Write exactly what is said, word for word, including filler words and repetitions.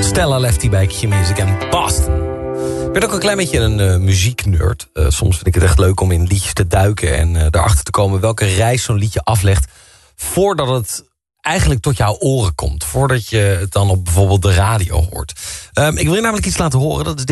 Stella Lefty bij Q-Music en Boston. Ik ben ook een klein beetje een uh, muzieknerd. Uh, soms vind ik het echt leuk om in liedjes te duiken en uh, erachter te komen welke reis zo'n liedje aflegt voordat het eigenlijk tot jouw oren komt. Voordat je het dan op bijvoorbeeld de radio hoort. Um, ik wil je namelijk iets laten horen. Dat is